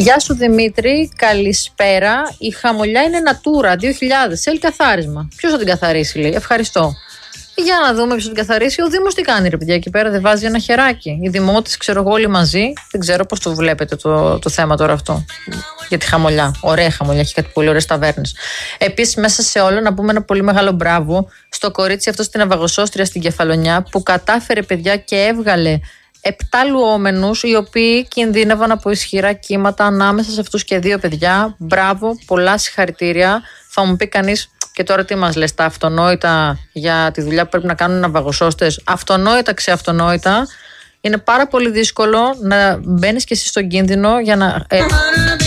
Γεια σου Δημήτρη, καλησπέρα. Η χαμολιά είναι Natura 2000, θέλει καθάρισμα. Ποιος θα την καθαρίσει, λέει? Ευχαριστώ. Για να δούμε ποιος θα την καθαρίσει. Ο Δήμος τι κάνει, ρε παιδιά, εκεί πέρα δεν βάζει ένα χεράκι? Οι δημότες, ξέρω εγώ, όλοι μαζί. Δεν ξέρω πώς το βλέπετε το θέμα τώρα αυτό. Για τη χαμολιά. Ωραία χαμολιά, έχει κάτι πολύ ωραίες ταβέρνες. Επίσης, μέσα σε όλο, να πούμε ένα πολύ μεγάλο μπράβο στο κορίτσι αυτό στην Αβαγοσόστρια στην Κεφαλονιά που κατάφερε, παιδιά, και έβγαλε 7 λουόμενους οι οποίοι κινδύνευαν από ισχυρά κύματα, ανάμεσα σε αυτούς και 2 παιδιά. Μπράβο, πολλά συγχαρητήρια. Θα μου πει κανείς, και τώρα τι μας λες, τα αυτονόητα για τη δουλειά που πρέπει να κάνουν οι ναυαγοσώστες? Αυτονόητα, ξεαυτονόητα. Είναι πάρα πολύ δύσκολο να μπαίνεις και εσύ στον κίνδυνο για να